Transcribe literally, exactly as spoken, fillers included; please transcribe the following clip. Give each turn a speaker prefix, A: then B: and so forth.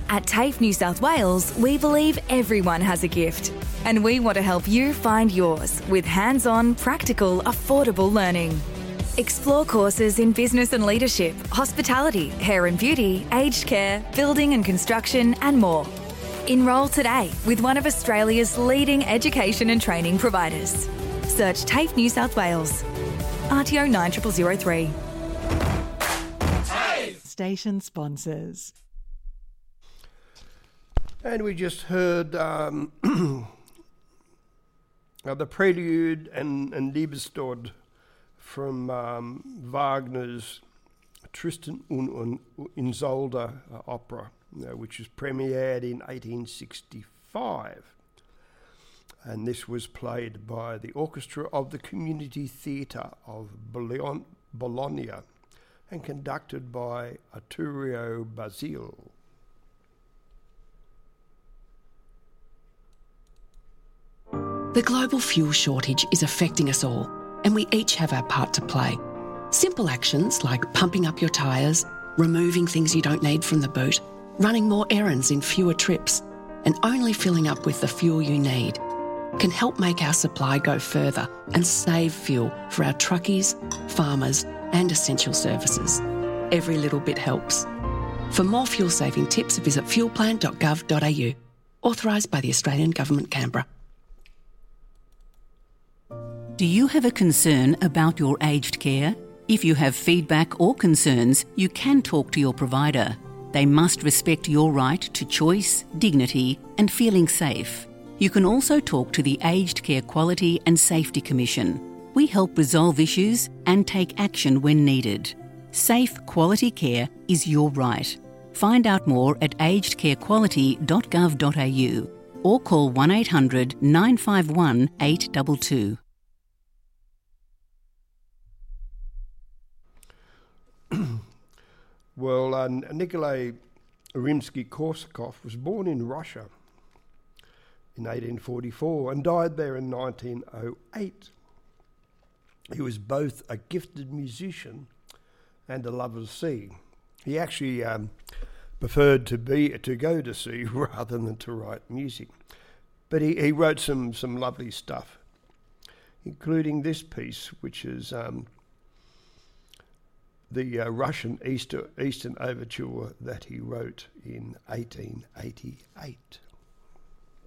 A: At TAFE New South Wales, we believe everyone has a gift, and we want to help you find yours with hands-on, practical, affordable learning. Explore courses in business and leadership, hospitality, hair and beauty, aged care, building and construction, and more. Enrol today with one of Australia's leading education and training providers. Search TAFE New South Wales. R T O nine zero zero zero three.
B: Station sponsors.
C: And we just heard um, uh, the Prelude and, and Liebestod from um, Wagner's Tristan und Isolde uh, opera, uh, which was premiered in eighteen sixty-five. And this was played by the orchestra of the Community Theatre of Bologna and conducted by Arturo Basile.
D: The global fuel shortage is affecting us all, and we each have our part to play. Simple actions like pumping up your tyres, removing things you don't need from the boot, running more errands in fewer trips, and only filling up with the fuel you need can help make our supply go further and save fuel for our truckies, farmers, and essential services. Every little bit helps. For more fuel-saving tips, visit fuelplan dot gov dot a u. Authorised by the Australian Government, Canberra.
E: Do you have a concern about your aged care? If you have feedback or concerns, you can talk to your provider. They must respect your right to choice, dignity, and feeling safe. You can also talk to the Aged Care Quality and Safety Commission. We help resolve issues and take action when needed. Safe, quality care is your right. Find out more at aged care quality dot gov dot a u or call one eight hundred nine five one eight two two.
C: Well, uh, Nikolai Rimsky-Korsakov was born in Russia in eighteen forty-four and died there in nineteen oh eight. He was both a gifted musician and a lover of sea. He actually um, preferred to be to go to sea rather than to write music. But he, he wrote some, some lovely stuff, including this piece, which is um, the uh, Russian Easter, Eastern Overture that he wrote in eighteen eighty-eight.